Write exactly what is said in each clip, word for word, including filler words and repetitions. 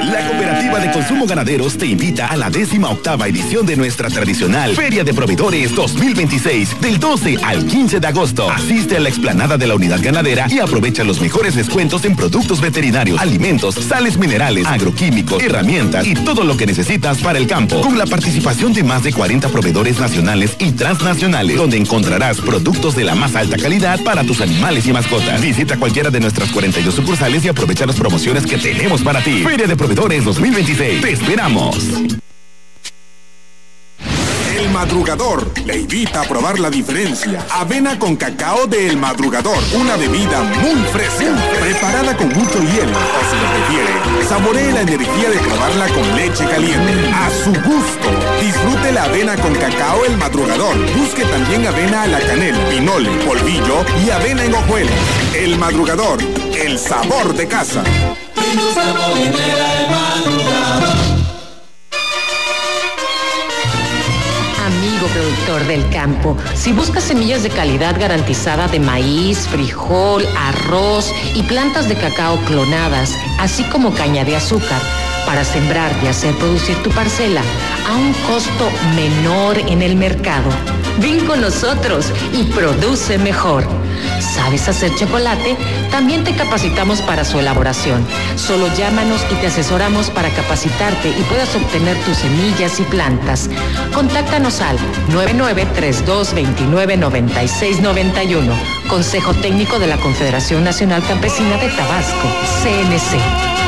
La Cooperativa de Consumo Ganaderos te invita a la décima octava edición de nuestra tradicional Feria de Proveedores dos mil veintiséis, del doce al quince de agosto. Asiste a la explanada de la unidad ganadera y aprovecha los mejores descuentos en productos veterinarios, alimentos, sales minerales, agroquímicos, herramientas y todo lo que necesitas para el campo. Con la participación de más de cuarenta proveedores nacionales y transnacionales, donde encontrarás productos de la más alta calidad para tus animales y mascotas. Visita cualquiera de nuestras cuarenta y dos sucursales y aprovecha las promociones que tenemos para ti. Feria de Proveedores dos mil veintiséis. ¡Te esperamos! El Madrugador le invita a probar la diferencia. Avena con cacao de El Madrugador. Una bebida muy fresca, preparada con mucho hielo. O si lo prefiere, saboree la energía de probarla con leche caliente. A su gusto. Disfrute la avena con cacao El Madrugador. Busque también avena a la canela, pinole, polvillo y avena en hojuelas. El Madrugador, el sabor de casa. Amigo productor del campo, si buscas semillas de calidad garantizada de maíz, frijol, arroz y plantas de cacao clonadas, así como caña de azúcar, para sembrar y hacer producir tu parcela a un costo menor en el mercado, ven con nosotros y produce mejor. ¿Sabes hacer chocolate? También te capacitamos para su elaboración. Solo llámanos y te asesoramos para capacitarte y puedas obtener tus semillas y plantas. Contáctanos al nueve nueve tres dos dos nueve nueve seis nueve uno. Consejo Técnico de la Confederación Nacional Campesina de Tabasco, C N C.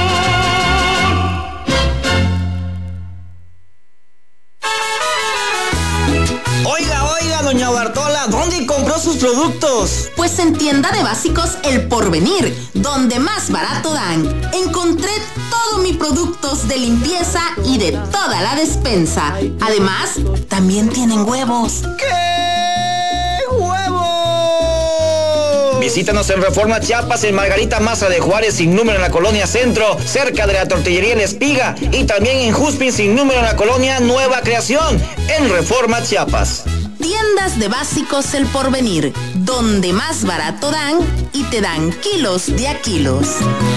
Doña Bartola, ¿dónde compró sus productos? Pues en Tienda de Básicos El Porvenir, donde más barato dan. Encontré todos mis productos de limpieza y de toda la despensa. Además, también tienen huevos. ¿Qué? ¡Huevos! Visítanos en Reforma Chiapas, en Margarita Maza de Juárez, sin número en la Colonia Centro, cerca de la Tortillería La Espiga, y también en Juspin, sin número en la Colonia Nueva Creación, en Reforma Chiapas. Tiendas de Básicos El Porvenir, donde más barato dan y te dan kilos de a kilos.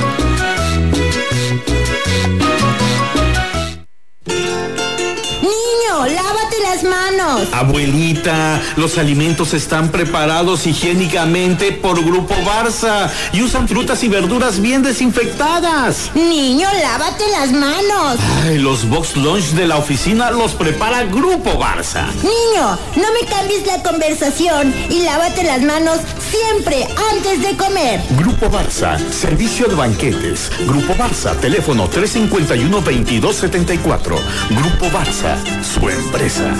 Niño, lávate las manos. Abuelita, los alimentos están preparados higiénicamente por Grupo Barça y usan frutas y verduras bien desinfectadas. Niño, lávate las manos. Ay, los box lunch de la oficina los prepara Grupo Barça. Niño, no me cambies la conversación y lávate las manos siempre antes de comer. Grupo Barça, servicio de banquetes. Grupo Barça, teléfono tres cinco uno, veintidós setenta y cuatro. Grupo Barça, su empresa.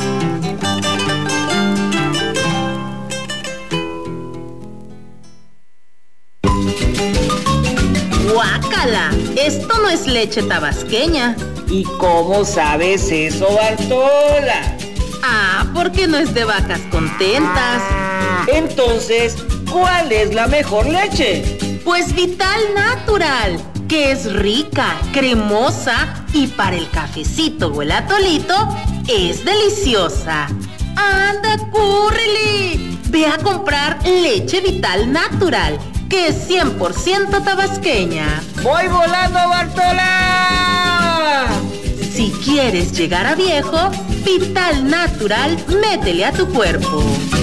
¡Guácala! Esto no es leche tabasqueña. ¿Y cómo sabes eso, Bartola? Ah, porque no es de vacas contentas. Entonces, ¿cuál es la mejor leche? Pues Vital Natural, que es rica, cremosa y para el cafecito o el atolito es deliciosa. ¡Anda, córrele! Ve a comprar leche Vital Natural, que es cien por ciento tabasqueña. ¡Voy volando, Bartola! Si quieres llegar a viejo, Vital Natural, métele a tu cuerpo.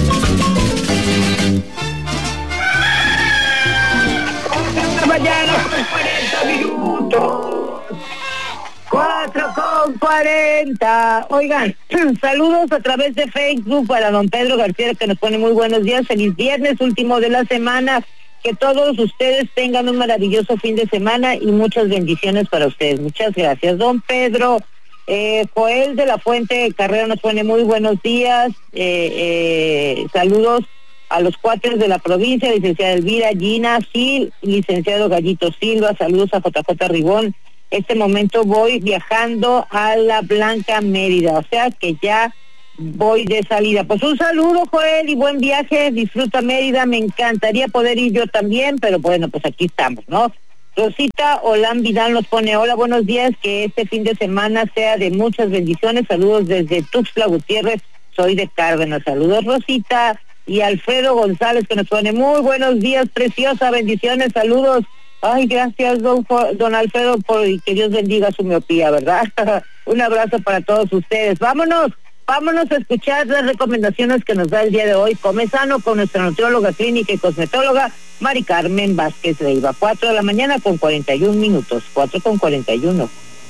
Mañana con cuarenta minutos. cuatro con cuarenta. Oigan, saludos a través de Facebook para don Pedro García, que nos pone muy buenos días. Feliz viernes, último de la semana. Que todos ustedes tengan un maravilloso fin de semana y muchas bendiciones para ustedes. Muchas gracias, don Pedro. Eh, Joel de la Fuente Carrera nos pone muy buenos días. Eh, eh, saludos a los cuates de la provincia, licenciada Elvira, Gina, Gil, licenciado Gallito Silva, saludos a J J Ribón. Este momento voy viajando a la Blanca Mérida, o sea que ya voy de salida. Pues un saludo, Joel, y buen viaje, disfruta Mérida, me encantaría poder ir yo también, pero bueno, pues aquí estamos, ¿no? Rosita Olán Vidal nos pone, hola, buenos días, que este fin de semana sea de muchas bendiciones, saludos desde Tuxtla Gutiérrez, soy de Cárdenas, saludos Rosita. Y Alfredo González que nos pone, muy buenos días, preciosa, bendiciones, saludos Ay, gracias, don, don Alfredo, por que Dios bendiga su miopía, ¿verdad? Un abrazo para todos ustedes. Vámonos, vámonos a escuchar las recomendaciones que nos da el día de hoy. Come sano con nuestra nutrióloga clínica y cosmetóloga, Mari Carmen Vázquez Leiva. Cuatro de la mañana con cuarenta y un minutos. Cuatro con cuarenta y uno.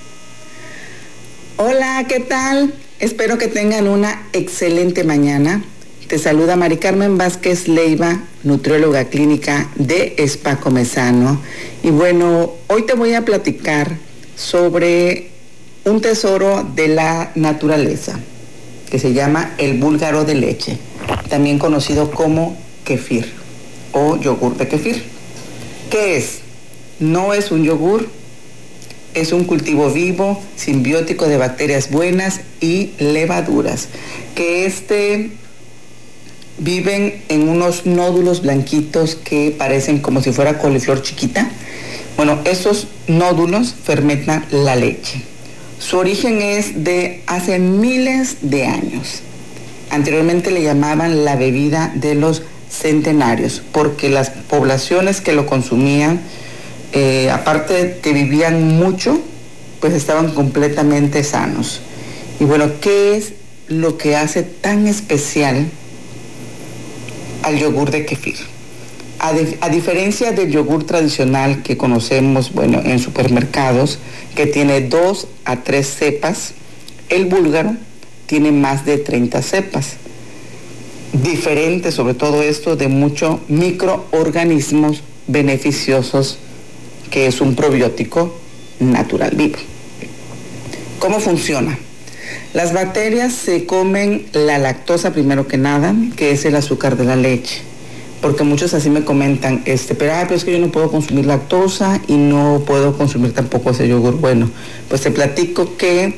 Hola, ¿qué tal? Espero que tengan una excelente mañana. Te saluda Mari Carmen Vázquez Leiva, nutrióloga clínica de Spa Come Sano. Y bueno, hoy te voy a platicar sobre un tesoro de la naturaleza que se llama el búlgaro de leche, también conocido como kefir o yogur de kefir. ¿Qué es? No es un yogur, es un cultivo vivo, simbiótico de bacterias buenas y levaduras, que este viven en unos nódulos blanquitos que parecen como si fuera coliflor chiquita. Bueno, esos nódulos fermentan la leche. Su origen es de hace miles de años. Anteriormente le llamaban la bebida de los centenarios, porque las poblaciones que lo consumían, eh, aparte de que vivían mucho, pues estaban completamente sanos. Y bueno, ¿qué es lo que hace tan especial al yogur de kefir? A, de, a diferencia del yogur tradicional que conocemos, bueno, en supermercados, que tiene dos a tres cepas, el búlgaro tiene más de treinta cepas. Diferente sobre todo esto de muchos microorganismos beneficiosos, que es un probiótico natural vivo. ¿Cómo funciona? Las bacterias se comen la lactosa primero que nada, que es el azúcar de la leche, porque muchos así me comentan, este, pero, ah, pero es que yo no puedo consumir lactosa y no puedo consumir tampoco ese yogur. Bueno, pues te platico que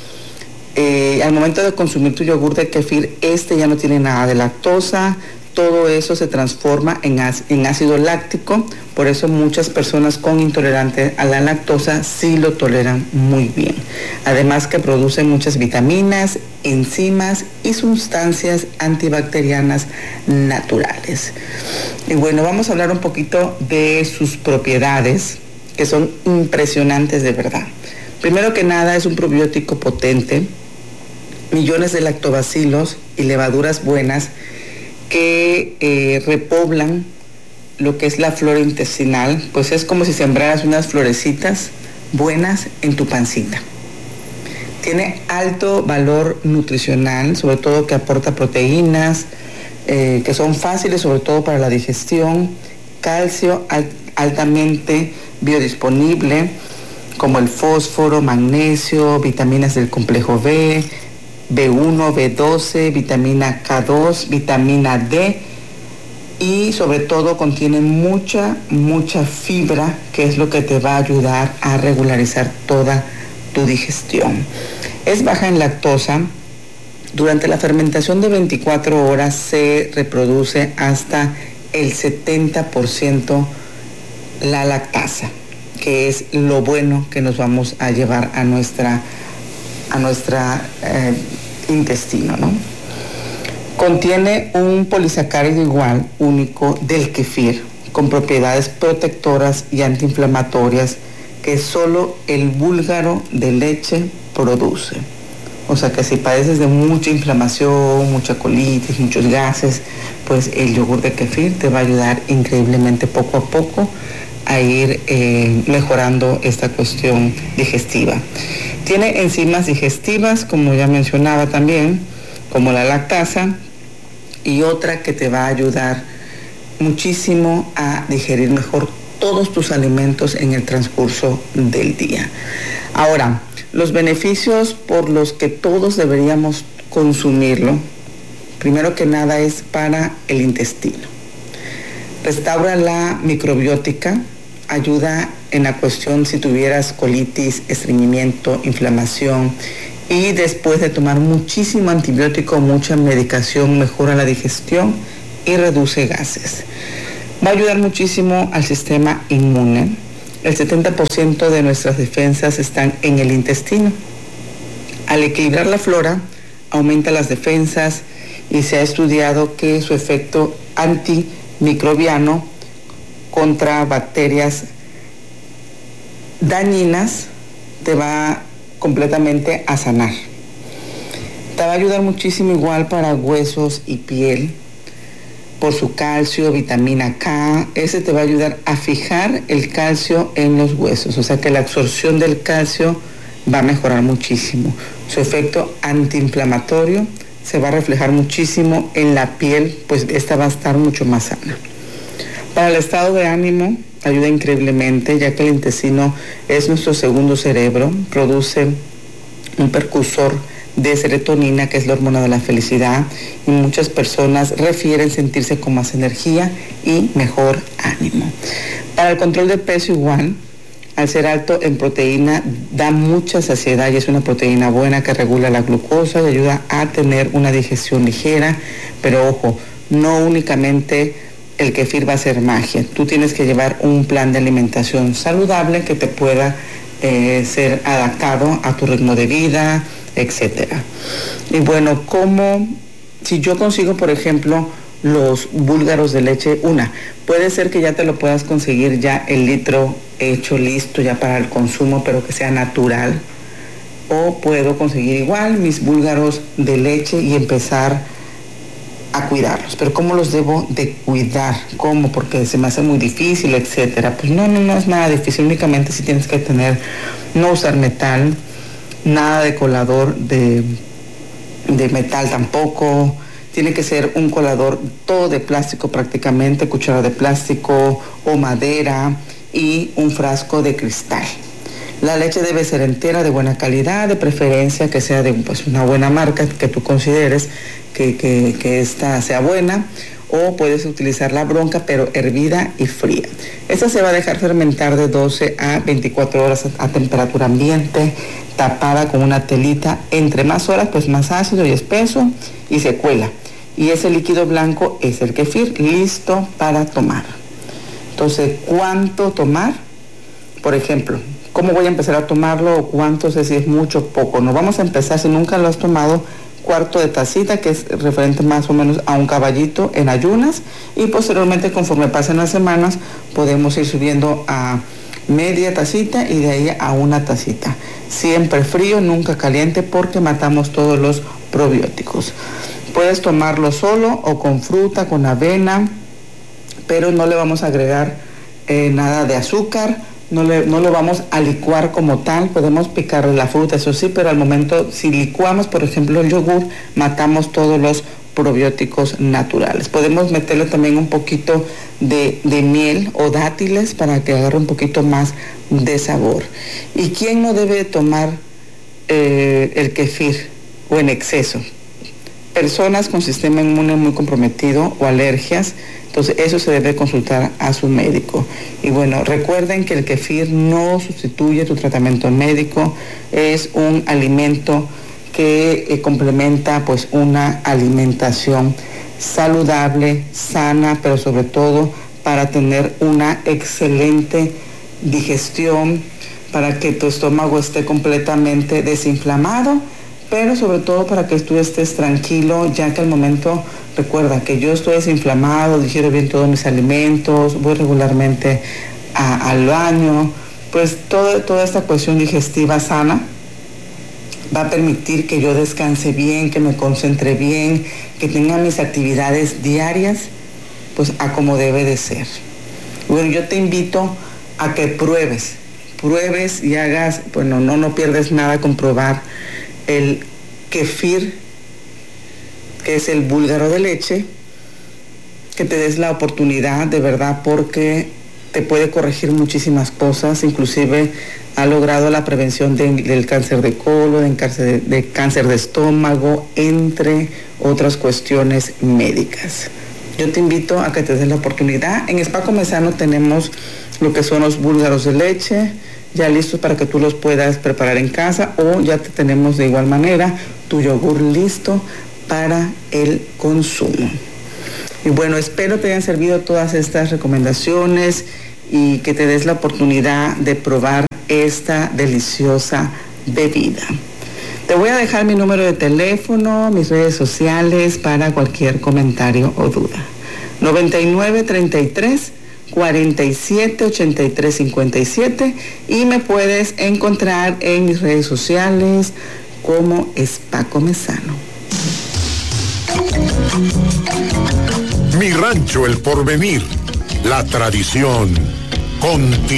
eh, al momento de consumir tu yogur de kefir, este ya no tiene nada de lactosa, todo eso se transforma en, en ácido láctico, por eso muchas personas con intolerancia a la lactosa sí lo toleran muy bien. Además que produce muchas vitaminas, enzimas y sustancias antibacterianas naturales. Y bueno, vamos a hablar un poquito de sus propiedades, que son impresionantes de verdad. Primero que nada, es un probiótico potente, millones de lactobacilos y levaduras buenas que eh, repoblan lo que es la flora intestinal, pues es como si sembraras unas florecitas buenas en tu pancita. Tiene alto valor nutricional, sobre todo que aporta proteínas, eh, que son fáciles sobre todo para la digestión, calcio al, altamente biodisponible, como el fósforo, magnesio, vitaminas del complejo B, B uno, B doce, vitamina K dos, vitamina D, y sobre todo contiene mucha, mucha fibra, que es lo que te va a ayudar a regularizar toda tu digestión. Es baja en lactosa. Durante la fermentación de veinticuatro horas se reproduce hasta el setenta por ciento la lactasa, que es lo bueno que nos vamos a llevar a nuestra a nuestra eh, intestino, ¿no? Contiene un polisacárido igual, único, del kefir, con propiedades protectoras y antiinflamatorias que solo el búlgaro de leche produce. O sea que si padeces de mucha inflamación, mucha colitis, muchos gases, pues el yogur de kefir te va a ayudar increíblemente poco a poco a ir eh, mejorando esta cuestión digestiva. Tiene enzimas digestivas, como ya mencionaba también, como la lactasa, y otra que te va a ayudar muchísimo a digerir mejor todos tus alimentos en el transcurso del día. Ahora, los beneficios por los que todos deberíamos consumirlo, primero que nada es para el intestino. Restaura la microbiótica, ayuda en la cuestión si tuvieras colitis, estreñimiento, inflamación, y después de tomar muchísimo antibiótico, mucha medicación, mejora la digestión y reduce gases. Va a ayudar muchísimo al sistema inmune. El setenta por ciento de nuestras defensas están en el intestino. Al equilibrar la flora, aumenta las defensas y se ha estudiado que su efecto antimicrobiano contra bacterias dañinas, te va completamente a sanar. Te va a ayudar muchísimo igual para huesos y piel, por su calcio, vitamina K. Ese te va a ayudar a fijar el calcio en los huesos, o sea que la absorción del calcio va a mejorar muchísimo. Su efecto antiinflamatorio se va a reflejar muchísimo en la piel, pues esta va a estar mucho más sana. Para el estado de ánimo, ayuda increíblemente, ya que el intestino es nuestro segundo cerebro, produce un precursor de serotonina, que es la hormona de la felicidad, y muchas personas refieren sentirse con más energía y mejor ánimo. Para el control de peso igual, al ser alto en proteína, da mucha saciedad y es una proteína buena que regula la glucosa y ayuda a tener una digestión ligera, pero ojo, no únicamente el kefir va a ser magia. Tú tienes que llevar un plan de alimentación saludable que te pueda eh, ser adaptado a tu ritmo de vida, etcétera. Y bueno, como si yo consigo, por ejemplo, los búlgaros de leche, una, puede ser que ya te lo puedas conseguir ya el litro hecho, listo ya para el consumo, pero que sea natural, o puedo conseguir igual mis búlgaros de leche y empezar a cuidarlos. Pero ¿cómo los debo de cuidar? ¿Cómo? Porque se me hace muy difícil, etcétera. Pues no, no, no es nada difícil, únicamente si tienes que tener, no usar metal, nada de colador de, de metal tampoco, tiene que ser un colador todo de plástico prácticamente, cuchara de plástico o madera y un frasco de cristal. La leche debe ser entera, de buena calidad, de preferencia que sea de pues, una buena marca que tú consideres que, que, que esta sea buena, o puedes utilizar la bronca pero hervida y fría. Esta se va a dejar fermentar de doce a veinticuatro horas a, a temperatura ambiente, tapada con una telita. Entre más horas pues más ácido y espeso y se cuela. Y ese líquido blanco es el kefir, listo para tomar. Entonces, ¿cuánto tomar? Por ejemplo, ¿cómo voy a empezar a tomarlo o cuánto? Sé si es mucho o poco. No vamos a empezar, si nunca lo has tomado, cuarto de tacita, que es referente más o menos a un caballito en ayunas, y posteriormente, conforme pasen las semanas, podemos ir subiendo a media tacita y de ahí a una tacita. Siempre frío, nunca caliente, porque matamos todos los probióticos. Puedes tomarlo solo o con fruta, con avena, pero no le vamos a agregar eh, nada de azúcar, no, le, no lo vamos a licuar como tal. Podemos picarle la fruta, eso sí, pero al momento, si licuamos, por ejemplo, el yogur, matamos todos los probióticos naturales. Podemos meterle también un poquito de, de miel o dátiles para que agarre un poquito más de sabor. ¿Y quién no debe tomar eh, el kefir o en exceso? Personas con sistema inmune muy comprometido o alergias, entonces eso se debe consultar a su médico. Y bueno, recuerden que el kefir no sustituye tu tratamiento médico, es un alimento que eh, complementa pues una alimentación saludable, sana, pero sobre todo para tener una excelente digestión, para que tu estómago esté completamente desinflamado, pero sobre todo para que tú estés tranquilo, ya que al momento, recuerda que yo estoy desinflamado, digiero bien todos mis alimentos, voy regularmente a, al baño, pues todo, toda esta cuestión digestiva sana va a permitir que yo descanse bien, que me concentre bien, que tenga mis actividades diarias, pues a como debe de ser. Bueno, yo te invito a que pruebes, pruebes y hagas, bueno, no, no pierdes nada con probar el kefir, que es el búlgaro de leche, que te des la oportunidad de verdad, porque te puede corregir muchísimas cosas, inclusive ha logrado la prevención de, del cáncer de colon, de cáncer de, de cáncer de estómago, entre otras cuestiones médicas. Yo te invito a que te des la oportunidad. En Spa Comesano tenemos lo que son los búlgaros de leche, ya listos para que tú los puedas preparar en casa, o ya te tenemos de igual manera tu yogur listo para el consumo. Y bueno, espero te hayan servido todas estas recomendaciones y que te des la oportunidad de probar esta deliciosa bebida. Te voy a dejar mi número de teléfono, mis redes sociales para cualquier comentario o duda. noventa y nueve, treinta y tres, cuarenta y siete, ochenta y tres, cincuenta y siete y me puedes encontrar en mis redes sociales como Spa Comezano. Mi Rancho El Porvenir, la tradición continúa.